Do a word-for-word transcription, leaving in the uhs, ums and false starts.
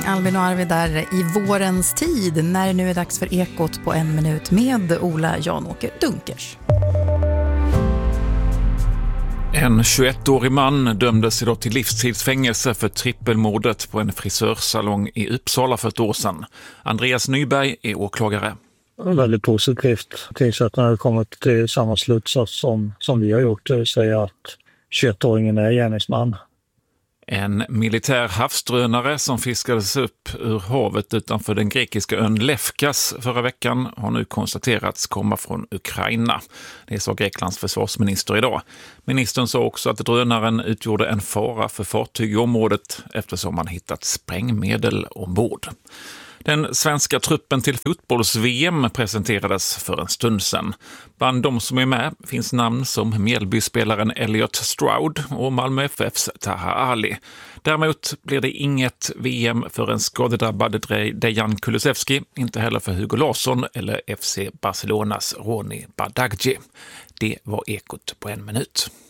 Albin och Arvid där i vårens tid när det nu är dags för Ekot på en minut med Ola Jan-Åker Dunkers. En tjugoettårig man dömdes idag till livstidsfängelse för trippelmordet på en frisörsalong i Uppsala för ett år sedan. Andreas Nyberg är åklagare. Väldigt positivt. Tingsrätten har kommit till samma slutsats som, som vi har gjort, det vill säga att tjugoettåringen är gärningsman. En militär havsdrönare som fiskades upp ur havet utanför den grekiska ön Lefkas förra veckan har nu konstaterats komma från Ukraina. Det sa Greklands försvarsminister idag. Ministern sa också att drönaren utgjorde en fara för fartyg i området eftersom man hittat sprängmedel ombord. Den svenska truppen till fotbolls-V M presenterades för en stund sedan. Bland de som är med finns namn som Mjällby-spelaren Elliot Stroud och Malmö F F:s Taha Ali. Däremot blir det inget V M för en skadedrabbad Dejan Kulusevski, inte heller för Hugo Larsson eller F C Barcelonas Ronny Bardghji. Det var Ekot på en minut.